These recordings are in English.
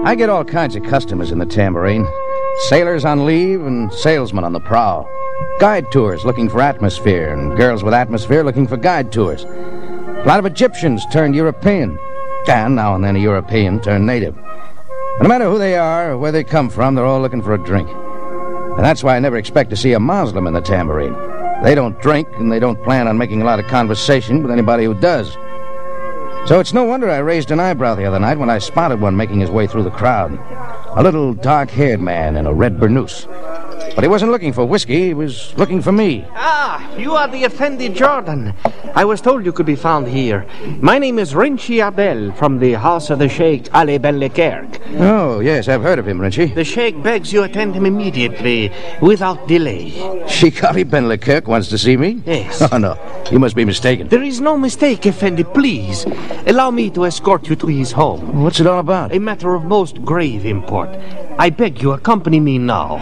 I get all kinds of customers in the Tambourine. Sailors on leave and salesmen on the prowl. Guide tours looking for atmosphere, and girls with atmosphere looking for guide tours. A lot of Egyptians turned European. And now and then a European turned native. But no matter who they are or where they come from, they're all looking for a drink. And that's why I never expect to see a Muslim in the Tambourine. They don't drink, and they don't plan on making a lot of conversation with anybody who does. So it's no wonder I raised an eyebrow the other night when I spotted one making his way through the crowd. A little dark-haired man in a red burnous. But he wasn't looking for whiskey, he was looking for me. Ah, you are the Effendi Jordan. I was told you could be found here. My name is Rinchi Abdel, from the house of the Sheikh Ali Ben Lekerk. Oh, yes, I've heard of him, Rinchi. The Sheikh begs you attend him immediately, without delay. Sheikh Ali Ben Lekerk wants to see me? Yes. Oh, no, you must be mistaken. There is no mistake, Effendi, please. Allow me to escort you to his home. What's it all about? A matter of most grave import. I beg you, accompany me now.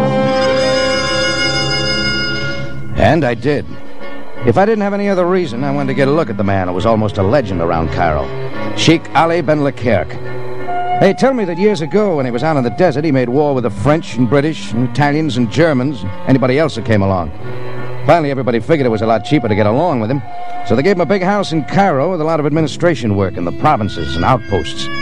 And I did. If I didn't have any other reason, I wanted to get a look at the man who was almost a legend around Cairo. Sheikh Ali Ben Lekerk. They tell me that years ago, when he was out in the desert, he made war with the French and British and Italians and Germans and anybody else that came along. Finally, everybody figured it was a lot cheaper to get along with him, so they gave him a big house in Cairo with a lot of administration work in the provinces and outposts.